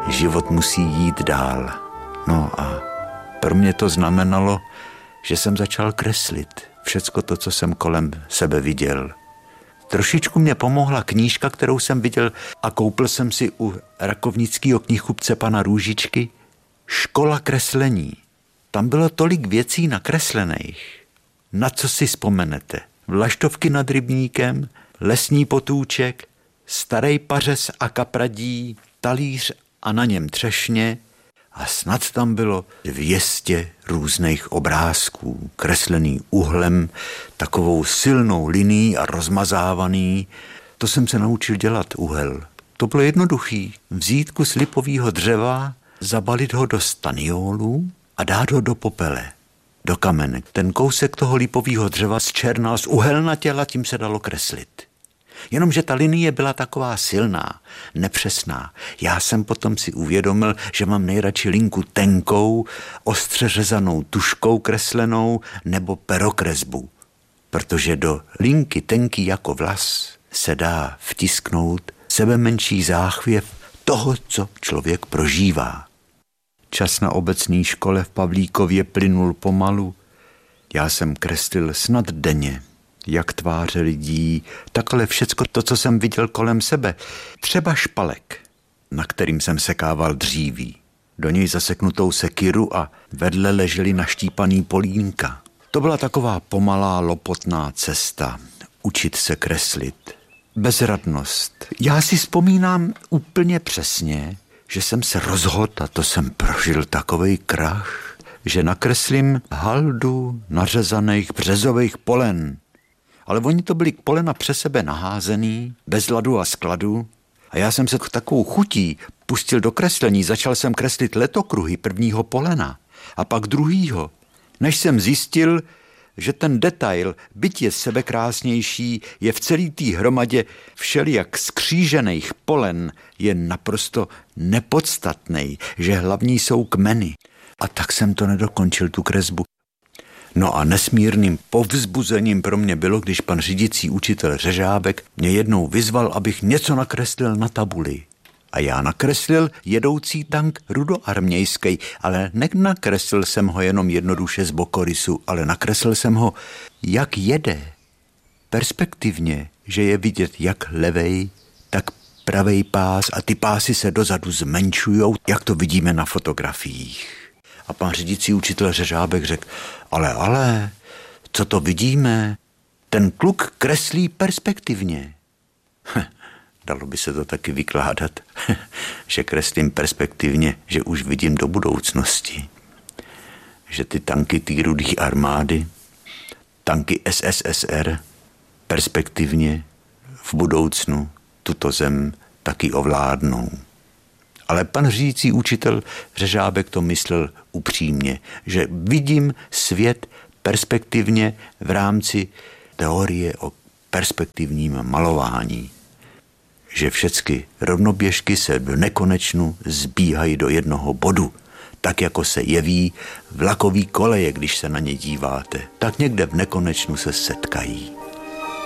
život musí jít dál. No a pro mě to znamenalo, že jsem začal kreslit všecko to, co jsem kolem sebe viděl. Trošičku mě pomohla knížka, kterou jsem viděl a koupil jsem si u rakovnického knihkupce pana Růžičky Škola kreslení. Tam bylo tolik věcí nakreslených. Na co si vzpomenete? Vlaštovky nad rybníkem, lesní potůček, starej pařez a kapradí, talíř a na něm třešně a snad tam bylo 200 různých obrázků, kreslený uhlem, takovou silnou linií a rozmazávaný. To jsem se naučil dělat uhel. To bylo jednoduchý. Vzít kus lipového dřeva, zabalit ho do staniolů a dát ho do popele, do kamene. Ten kousek toho lipového dřeva zčernal z uhelnatěla, tím se dalo kreslit. Jenomže ta linie byla taková silná, nepřesná. Já jsem potom si uvědomil, že mám nejradši linku tenkou, ostře řezanou tuškou kreslenou nebo perokresbu. Protože do linky tenký jako vlas se dá vtisknout sebemenší záchvěv toho, co člověk prožívá. Čas na obecné škole v Pavlíkově plynul pomalu. Já jsem kreslil snad denně, jak tváře lidí, takhle všecko to, co jsem viděl kolem sebe. Třeba špalek, na kterým jsem sekával dříví. Do něj zaseknutou sekiru a vedle leželi naštípaný polínka. To byla taková pomalá, lopotná cesta. Učit se kreslit. Bezradnost. Já si vzpomínám úplně přesně, že jsem se rozhodl, a to jsem prožil takovej krach, že nakreslím haldu nařezaných březových polen. Ale oni to byli polena přes sebe naházený, bez ladu a skladu. A já jsem se takovou chutí pustil do kreslení, začal jsem kreslit letokruhy prvního polena a pak druhýho, než jsem zjistil, že ten detail, byť je sebekrásnější, je v celé té hromadě všelijak skřížených polen, je naprosto nepodstatnej, že hlavní jsou kmeny. A tak jsem to nedokončil, tu kresbu. No a nesmírným povzbuzením pro mě bylo, když pan řídící učitel Řežábek mě jednou vyzval, abych něco nakreslil na tabuli. A já nakreslil jedoucí tank rudoarmějský, ale nenakreslil jsem ho jenom jednoduše z bokorysu, ale nakreslil jsem ho, jak jede. Perspektivně, že je vidět jak levej, tak pravej pás a ty pásy se dozadu zmenšujou, jak to vidíme na fotografiích. A pan řídící učitel Řežábek řekl, ale, co to vidíme? Ten kluk kreslí perspektivně. Dalo by se to taky vykládat, že kreslím perspektivně, že už vidím do budoucnosti. Že ty tanky té rudé armády, tanky SSSR, perspektivně v budoucnu tuto zem taky ovládnou. Ale pan řídící učitel Řežábek to myslel upřímně, že vidím svět perspektivně v rámci teorie o perspektivním malování. Že všechny rovnoběžky se v nekonečnu zbíhají do jednoho bodu, tak jako se jeví vlakový koleje, když se na ně díváte, tak někde v nekonečnu se setkají.